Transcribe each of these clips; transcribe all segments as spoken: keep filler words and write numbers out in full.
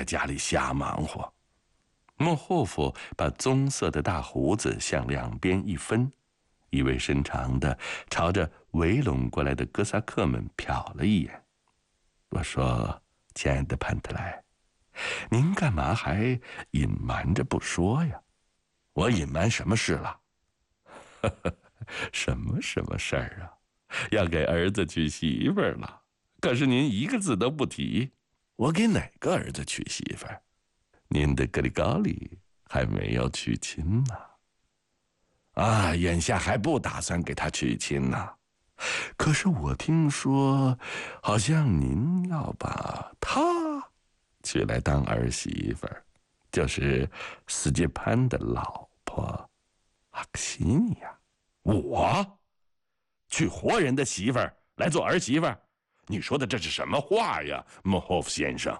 家里瞎忙活。莫霍夫把棕色的大胡子向两边一分，意味深长地朝着围拢过来的哥萨克们瞟了一眼。我说：“亲爱的潘特莱，您干嘛还隐瞒着不说呀？”“我隐瞒什么事了？”“呵呵，什么什么事儿啊？要给儿子娶媳妇儿了，可是您一个字都不提。”“我给哪个儿子娶媳妇儿？您的格里高利还没有娶亲呢。”“啊，眼下还不打算给他娶亲呢。可是我听说，好像您要把他娶来当儿媳妇儿，就是斯捷潘的老婆阿克西尼亚。”“我娶活人的媳妇儿来做儿媳妇儿？你说的这是什么话呀，莫霍夫先生？”“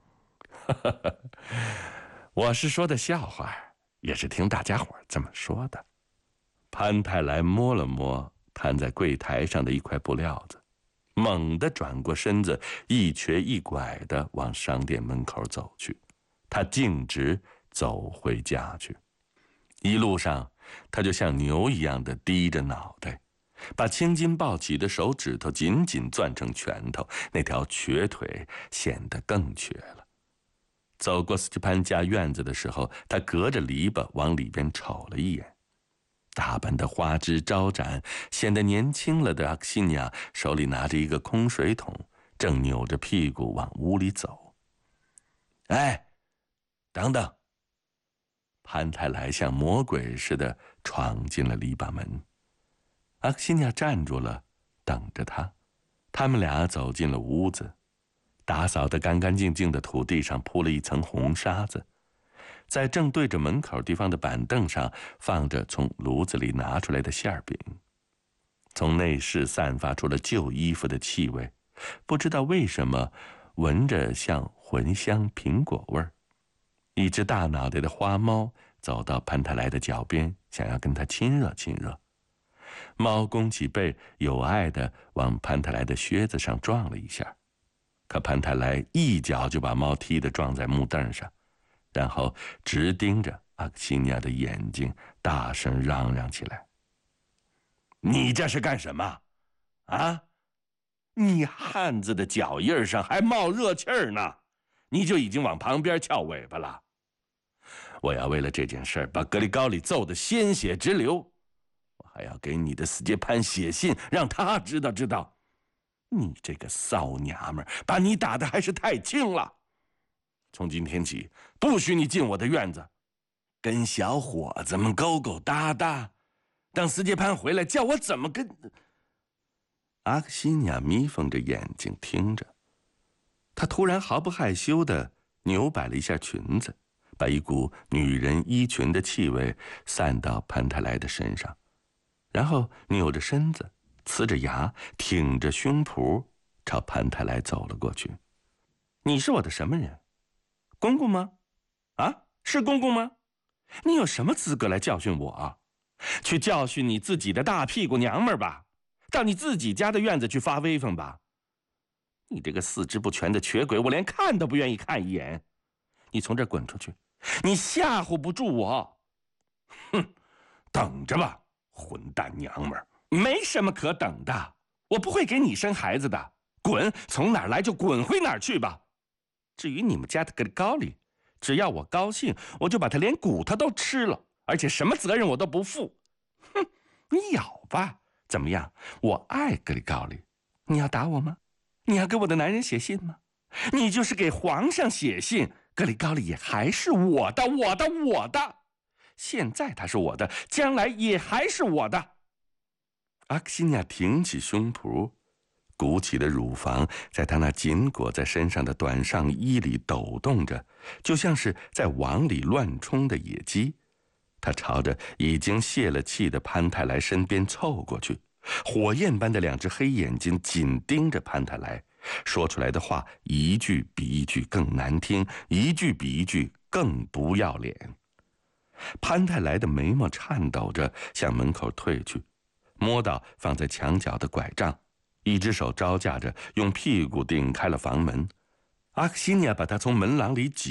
我是说的笑话，也是听大家伙这么说的。”潘泰莱摸了摸摊在柜台上的一块布料子，猛地转过身子，一瘸一拐地往商店门口走去。他径直走回家去。一路上，他就像牛一样的低着脑袋，把青筋暴起的手指头紧紧攥成拳头，那条瘸腿显得更瘸了。走过斯基潘家院子的时候，他隔着篱笆往里边瞅了一眼。打扮的花枝招展，显得年轻了的阿克西尼亚手里拿着一个空水桶，正扭着屁股往屋里走。“哎，等等！”潘泰莱像魔鬼似的闯进了篱笆门。阿克西尼亚站住了，等着他。他们俩走进了屋子，打扫得干干净净的土地上铺了一层红沙子。在正对着门口地方的板凳上放着从炉子里拿出来的馅饼，从内室散发出了旧衣服的气味，不知道为什么闻着像茴香苹果味儿。一只大脑袋的花猫走到潘泰莱的脚边，想要跟他亲热亲热。猫弓起背，有爱地往潘泰莱的靴子上撞了一下，可潘泰莱一脚就把猫踢得撞在木凳上，然后直盯着阿克西尼亚的眼睛，大声嚷嚷起来：“你这是干什么？啊？你汉子的脚印上还冒热气儿呢，你就已经往旁边翘尾巴了。我要为了这件事把格里高里揍得鲜血直流，我还要给你的斯捷潘写信，让他知道知道，你这个骚娘们儿，把你打得还是太轻了。从今天起，不许你进我的院子，跟小伙子们勾勾搭搭。等斯捷潘回来，叫我怎么跟……”阿克西尼亚眯缝着眼睛听着，她突然毫不害羞地扭摆了一下裙子，把一股女人衣裙的气味散到潘泰莱的身上，然后扭着身子，呲着牙，挺着胸脯，朝潘泰莱走了过去。“你是我的什么人？公公吗？啊，是公公吗？你有什么资格来教训我？去教训你自己的大屁股娘们儿吧，到你自己家的院子去发威风吧。你这个四肢不全的瘸鬼，我连看都不愿意看一眼。你从这儿滚出去，你吓唬不住我。哼，等着吧，混蛋娘们儿！没什么可等的，我不会给你生孩子的。滚，从哪儿来就滚回哪儿去吧。至于你们家的格里高里，只要我高兴，我就把他连骨头都吃了，而且什么责任我都不负。哼，你咬吧，怎么样？我爱格里高里，你要打我吗？你要给我的男人写信吗？你就是给皇上写信，格里高里也还是我的，我的，我的。现在他是我的，将来也还是我的。”阿克西尼亚挺起胸脯，鼓起的乳房在她那紧裹在身上的短上衣里抖动着，就像是在网里乱冲的野鸡。她朝着已经泄了气的潘泰莱身边凑过去，火焰般的两只黑眼睛紧盯着潘泰莱，说出来的话一句比一句更难听，一句比一句更不要脸。潘泰莱的眉毛颤抖着向门口退去，摸到放在墙角的拐杖，一只手招架着，用屁股顶开了房门。阿克西尼亚把他从门廊里挤